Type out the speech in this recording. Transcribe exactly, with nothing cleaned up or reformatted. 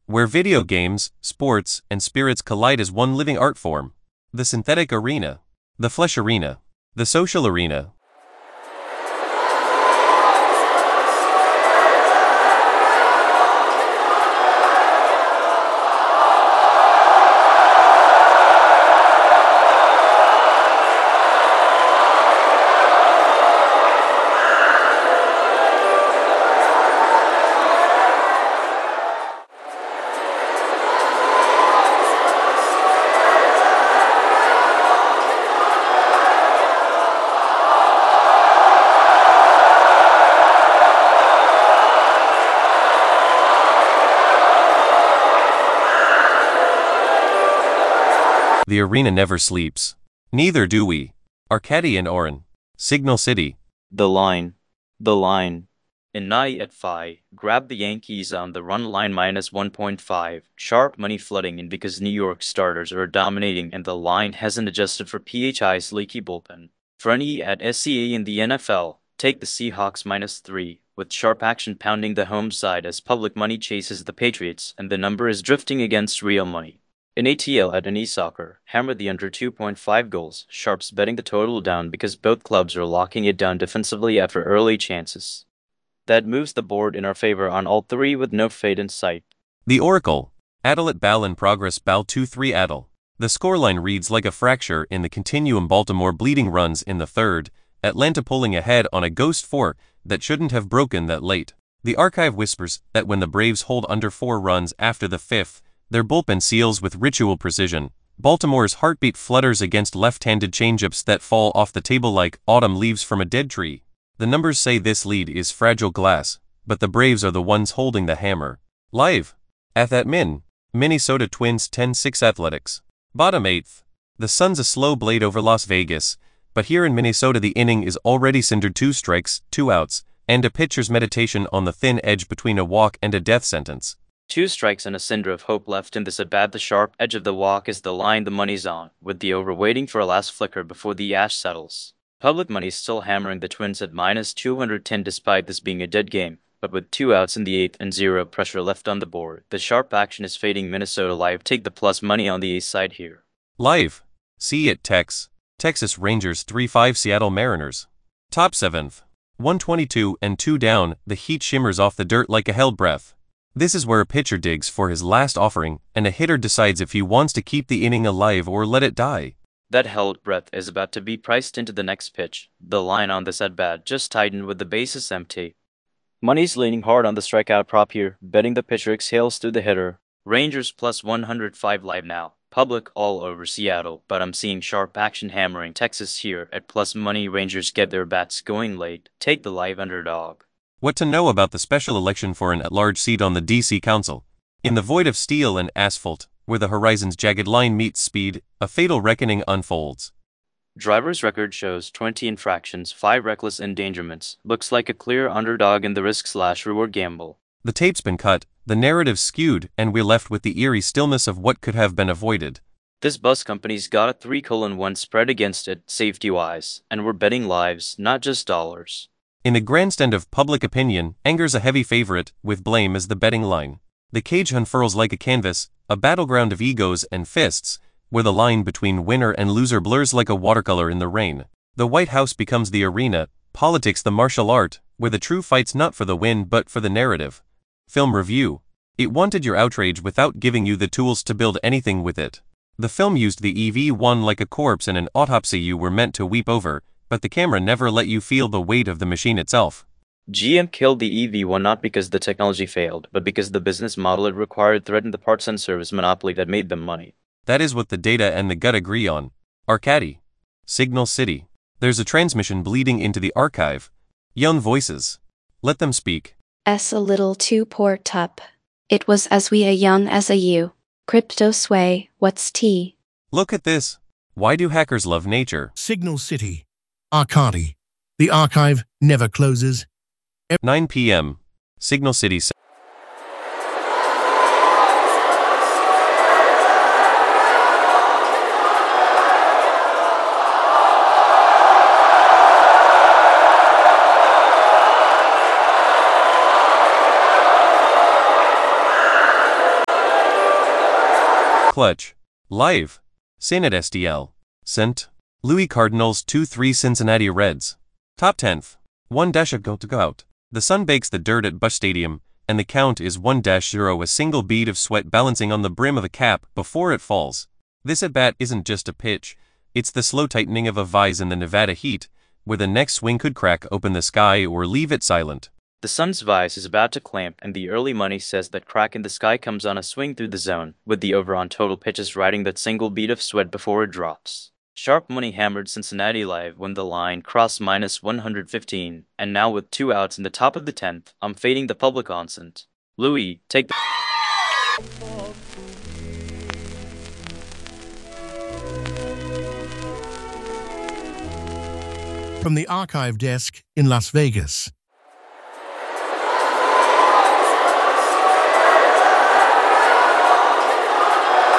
where video games, sports, and spirits collide as one living art form. The synthetic arena, the flesh arena, the social arena. The arena never sleeps. Neither do we. Arcady and Oren. Signal City. The line. The line. In Nye at five, grab the Yankees on the run line minus one point five. Sharp money flooding in because New York starters are dominating and the line hasn't adjusted for P H I's leaky bullpen. For an E at S C A in the N F L, take the Seahawks minus three, with sharp action pounding the home side as public money chases the Patriots and the number is drifting against real money. In A T L at an e-soccer, hammer the under two point five goals, sharps betting the total down because both clubs are locking it down defensively after early chances. That moves the board in our favor on all three with no fade in sight. The Oracle. Adel at Bal in progress Bal two three Adel. The scoreline reads like a fracture in the continuum. Baltimore bleeding runs in the third, Atlanta pulling ahead on a ghost four that shouldn't have broken that late. The archive whispers that when the Braves hold under four runs after the fifth, their bullpen seals with ritual precision. Baltimore's heartbeat flutters against left-handed changeups that fall off the table like autumn leaves from a dead tree. The numbers say this lead is fragile glass, but the Braves are the ones holding the hammer. Live. At that min. Minnesota Twins ten six Athletics. Bottom eighth. The sun's a slow blade over Las Vegas, but here in Minnesota the inning is already cindered. Two strikes, two outs, and a pitcher's meditation on the thin edge between a walk and a death sentence. Two strikes and a cinder of hope left in this at-bat. The sharp edge of the walk is the line the money's on, with the over waiting for a last flicker before the ash settles. Public money still hammering the Twins at minus two hundred ten despite this being a dead game, but with two outs in the eighth and zero pressure left on the board, the sharp action is fading. Minnesota Live take the plus money on the ace side here. Live. See it Tex. Texas Rangers three five Seattle Mariners. Top seventh. one twenty-two and two down, the heat shimmers off the dirt like a hell breath. This is where a pitcher digs for his last offering, and a hitter decides if he wants to keep the inning alive or let it die. That held breath is about to be priced into the next pitch. The line on this at-bat just tightened with the bases empty. Money's leaning hard on the strikeout prop here, betting the pitcher exhales through the hitter. Rangers plus one hundred five live now. Public all over Seattle, but I'm seeing sharp action hammering Texas here at plus money. Rangers get their bats going late. Take the live underdog. What to know about the special election for an at-large seat on the D C Council? In the void of steel and asphalt, where the horizon's jagged line meets speed, a fatal reckoning unfolds. Driver's record shows twenty infractions, five reckless endangerments. Looks like a clear underdog in the risk-slash-reward gamble. The tape's been cut, the narrative skewed, and we're left with the eerie stillness of what could have been avoided. This bus company's got a three colon one spread against it, safety-wise, and we're betting lives, not just dollars. In the grandstand of public opinion, anger's a heavy favorite, with blame as the betting line. The cage unfurls like a canvas, a battleground of egos and fists, where the line between winner and loser blurs like a watercolor in the rain. The White House becomes the arena, politics the martial art, where the true fight's not for the win but for the narrative. Film review. It wanted your outrage without giving you the tools to build anything with it. The film used the E V one like a corpse in an autopsy you were meant to weep over, but the camera never let you feel the weight of the machine itself. G M killed the E V one not because the technology failed, but because the business model it required threatened the parts and service monopoly that made them money. That is what the data and the gut agree on. Arcady. Signal City. There's a transmission bleeding into the archive. Young voices. Let them speak. S a little too port up. It was as we a young as a you. Crypto sway, what's T? Look at this. Why do hackers love nature? Signal City. Arcady. The archive never closes. nine p m Signal City. Clutch. Live. Saint at S D L. Sent. Louis Cardinals two three Cincinnati Reds. Top tenth. one dash a go to go out. The sun bakes the dirt at Busch Stadium, and the count is one dash zero, a single bead of sweat balancing on the brim of a cap before it falls. This at-bat isn't just a pitch, it's the slow tightening of a vise in the Nevada heat, where the next swing could crack open the sky or leave it silent. The sun's vise is about to clamp, and the early money says that crack in the sky comes on a swing through the zone, with the over on total pitches riding that single bead of sweat before it drops. Sharp money hammered Cincinnati live when the line crossed minus one hundred fifteen, and now with two outs in the top of the tenth, I'm fading the public onset. Louis, take the... From the archive desk in Las Vegas.